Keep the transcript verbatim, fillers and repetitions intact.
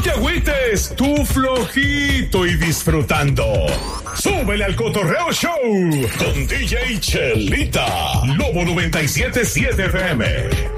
te agüites, tú flojito y disfrutando. Súbele al Cotorreo Show con D J Chelita, Lobo noventa y siete punto siete F M.